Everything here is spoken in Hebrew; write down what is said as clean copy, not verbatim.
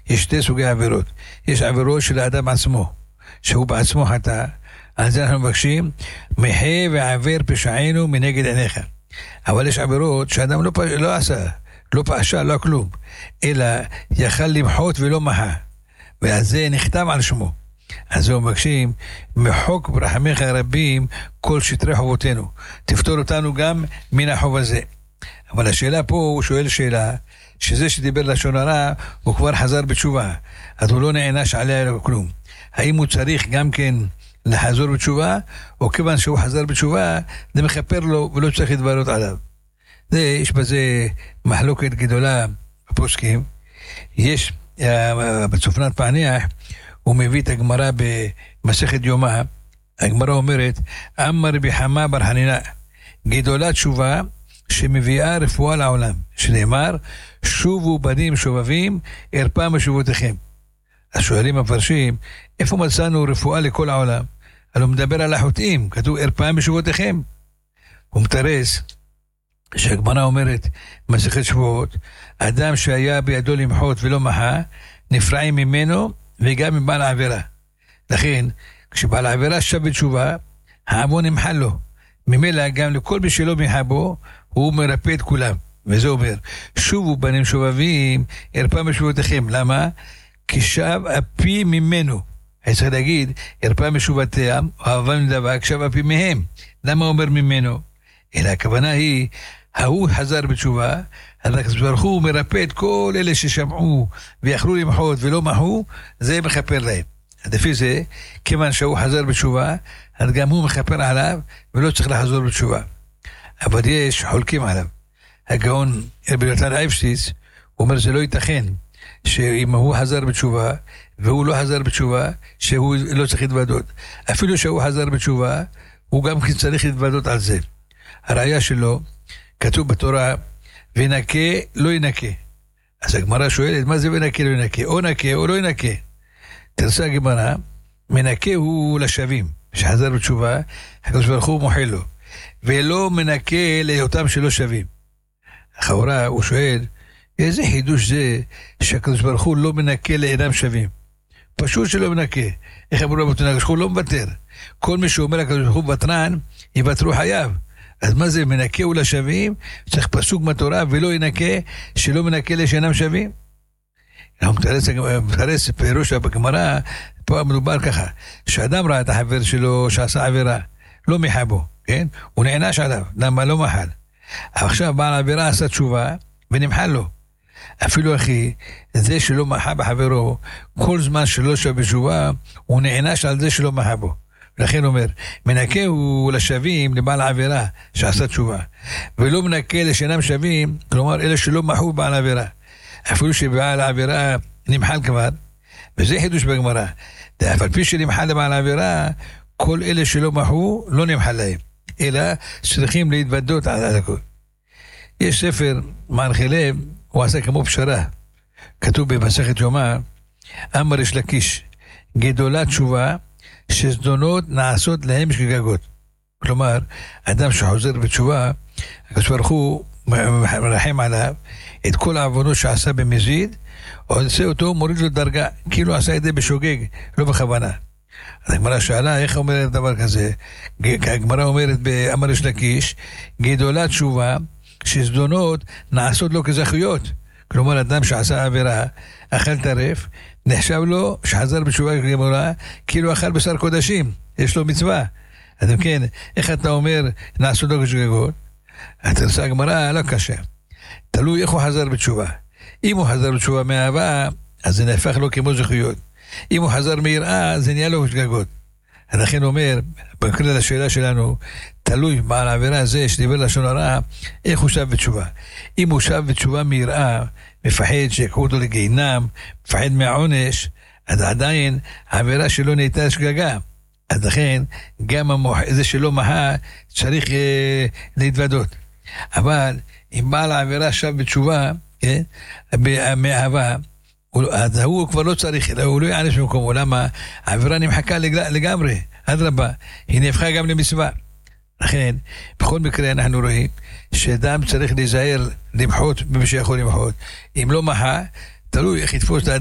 יש שתי סוגי עבירות. יש עבירות של האדם עצמו, שהוא בעצמו חטא, על זה אנחנו מבקשים, מחה ועבר פשענו מנגד עיניך. אבל יש עבירות שאדם לא עשה, לא פשע, לא כלום, אלא יכל למחות ולא מחה, ועל זה נכתב על שמו. אז הוא מבקשים, מחוק ברחמך הרבים כל שטרי חובותינו, תפתור אותנו גם מן החוב הזה. אבל השאלה פה, הוא שואל שאלה, שזה שדיבר לשון הרע, הוא כבר חזר בתשובה, אז הוא לא נענש עליה כלום. האם הוא צריך גם כן לחזור בתשובה, או כיוון שהוא חזר בתשובה, זה מכפר לו ולא צריך להתבלות עליו. יש בזה מחלוקת גדולה בפוסקים. יש בצופנת פענח, הוא מביא את הגמרא במסכת יומא, הגמרא אומרת, אמר בחמה בר חנינה, גדולה תשובה שמביאה רפואה לעולם, שנאמר, שובו בנים שובבים, ארפה משובותיכם. אז שואלים המפרשים, איפה מצאנו רפואה לכל העולם? הוא מדבר על החוטאים, כתוב ארפה משובותיכם. הוא מתרס, שהגמרא אומרת, מסכת שבועות, אדם שהיה בידו למחות ולא מחה, נפרעים ממנו וגם מבעל העבירה. לכן, כשבעל העבירה שב בתשובה, העוון נמחל לו. ממילא גם לכל מי שלא מחה בו, הוא מרפא את כולם. וזה אומר, שובו בנים שובבים, ארפה משובותיכם. למה? כי שב אפי ממנו. אני צריך להגיד, ארפה משובותיהם, אהבה מדבק, שב אפי מהם. למה אומר ממנו? אלא הכוונה היא, ההוא חזר בתשובה, אז ברוך הוא מרפא את כל אלה ששמעו ויכלו למחות ולא מחו, זה מכפר להם. לפי זה, כיוון שהוא חזר בתשובה, אז גם הוא מכפר עליו ולא צריך לחזור בתשובה. אבל יש חולקים עליו. הגאון רבי יונתן אייבשיץ, הוא אומר זה לא ייתכן, שאם הוא חזר בתשובה והוא לא חזר בתשובה, שהוא לא צריך להתוודות. אפילו שהוא חזר בתשובה, הוא גם צריך להתוודות על זה. הראיה שלו, כתוב בתורה, ונקה לא ינקה. אז הגמרא שואלת, מה זה ונקה לא ינקה? או נקה או לא ינקה. תרצה הגמרא, מנקה הוא לשווים, שחזר בתשובה, הקדוש ברוך הוא מוחל לו, ולא מנקה להיותם שלא שווים. אחורה הוא שואל, איזה חידוש זה שהקדוש ברוך הוא לא מנקה לאינם שווים? פשוט שלא מנקה. איך אמרו רבותינו, הקדוש ברוך הוא לא מוותר. כל מי שאומר לקדוש ברוך הוא ותרן, יוותרו חייו. אז מה זה מנקה ולשווים? צריך פסוק מהתורה ולא ינקה, שלא מנקה לשאינם שווים. אנחנו מתרס פירוש בגמרא, פה מדובר ככה, שאדם ראה את החבר שלו שעשה עבירה, לא מחה בו, כן? הוא נענש עליו, למה לא מחל? עכשיו בעל העבירה עשה תשובה ונמחל לו. אפילו אחי, זה שלא מחה בחברו, כל זמן שלא שב בתשובה, הוא נענש על זה שלא מחה בו. לכן אומר, מנקה הוא לשווים לבעל העבירה שעשה תשובה, ולא מנקה לשאינם שווים, כלומר אלה שלא מחו בעל העבירה, אפילו שבעל העבירה נמחל כבר, וזה חידוש בגמרא. אף על פי שנמחל לבעל העבירה, כל אלה שלא מחו לא נמחל להם, אלא צריכים להתוודות על הכל. יש ספר מערכי לב, הוא עשה כמו פשרה, כתוב במסכת יומא, אמר יש לקיש, גדולה תשובה, שזדונות נעשות להם שגגות. כלומר, אדם שחוזר בתשובה, הקדוש ברוך הוא מרחם עליו, את כל העוונות שעשה במזיד, עושה אותו, מוריד לו דרגה, כאילו עשה את זה בשוגג, לא בכוונה. אז הגמרא שאלה, איך אומרת דבר כזה? הגמרא אומרת באמר יש לקיש, גדולה תשובה, שזדונות נעשות לו כזכויות. כלומר, אדם שעשה עבירה, אכל טרף, נחשב לו שחזר בתשובה גמורה, כאילו אכל בשר קודשים, יש לו מצווה. אז כן, איך אתה אומר, נעשו לו כשגגות? אתה עושה גמורה, לא קשה. תלוי איך הוא חזר בתשובה. אם הוא חזר בתשובה מאהבה, אז זה נהפך לו כמו זכויות. אם הוא חזר מיראה, זה נהיה לו כשגגות. לכן אומר, בקריאה לשאלה שלנו, תלוי בעל העבירה הזה שדיבר לשון הרע, איך הוא שב בתשובה. אם הוא שב בתשובה מיראה, מפחד שיקחו אותו לגיהינם, מפחד מהעונש, אז עדיין העבירה שלו נהייתה שגגה. אז לכן, גם זה שלא מחה, צריך להתוודות. אבל אם בעל העבירה שב בתשובה, כן, מאהבה, אז הוא כבר לא צריך, הוא לא יענש במקומו. למה? העבירה נמחקה לגמרי, אדרבה, היא נהפכה גם למצווה. לכן, בכל מקרה אנחנו רואים שאדם צריך להיזהר למחות במי שיכול למחות. אם לא מחה, תלוי איך יתפוס את